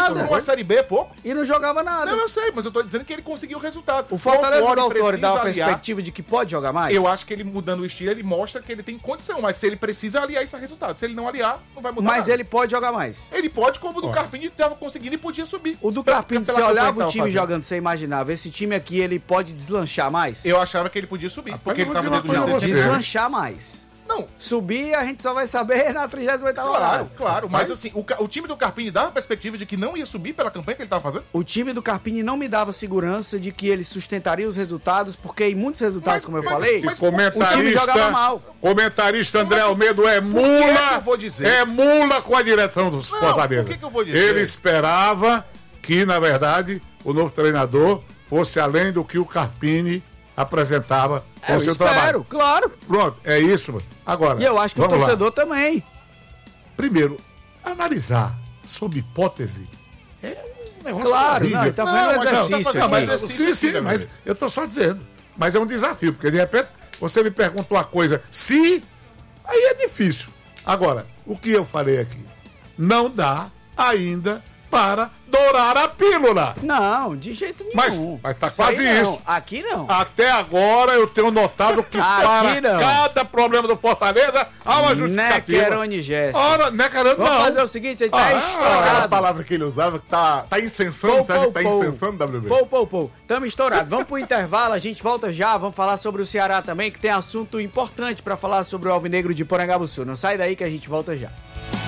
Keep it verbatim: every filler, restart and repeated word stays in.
nada. Uma Série B é pouco. E não jogava nada. Não, eu sei, mas eu tô dizendo que ele conseguiu o resultado. O Fortaleza do Autori dá uma aliar, perspectiva de que pode jogar mais? Eu acho que ele mudando o estilo, ele mostra que ele tem condição, mas se ele precisa aliar esse resultado. Se ele não aliar, não vai mudar Mas nada. ele pode jogar mais. Ele pode, como o do Carpini tava conseguindo e podia subir. O do Pela- Carpini, pela você campanha olhava que o tava time fazendo. jogando, você imaginava, esse time aqui, ele pode deslanchar mais? Eu achava que ele podia subir, porque eu ele vou tava dizer dentro uma do coisa G pra C. você. Deslanchar mais. Não, Subir, a gente só vai saber na trigésima oitava claro, rodada. claro. Mas assim, o, ca- o time do Carpini dava a perspectiva de que não ia subir pela campanha que ele tava fazendo? O time do Carpini não me dava segurança de que ele sustentaria os resultados, porque em muitos resultados, Mas- como eu mas- falei, mas- o time jogava mal. Comentarista André Como é que- Almeida é por que é que mula. eu vou dizer? É mula com a direção do Não, Fortaleza. por que que eu vou dizer? Ele esperava que, na verdade, o novo treinador fosse além do que o Carpini apresentava com É, o eu seu espero, trabalho. claro. Pronto, é isso. Mano. Agora, E eu acho que o vamos lá. torcedor também. Primeiro, analisar sob hipótese é um negócio Claro, horrível. não, ele tá fazendo Não, um mas não, tá exercício fazendo aqui. mais exercício. Sim, sim, aqui, mas Gabriel. eu tô só dizendo. Mas é um desafio, porque de repente você me perguntou uma coisa, se, aí é difícil. Agora, o que eu falei aqui? Não dá ainda para dourar a pílula. Não, de jeito nenhum. Mas- mas tá Isso aí quase não. isso. Aqui não. Até agora eu tenho notado que Aqui para não. cada problema do Fortaleza há uma justificativa. Nequerone gestos. Ora, Nequerone Vamos não. fazer o seguinte, ele tá Ah, Qual era a estourado. palavra que ele usava que tá, tá incensando? Você acha que tá incensando, W B? Pou, pou, pou. Tamo estourado. Vamos pro intervalo, a gente volta já. Vamos falar sobre o Ceará também, que tem assunto importante pra falar sobre o Alvinegro de Porangabuçu. Não sai daí que a gente volta já.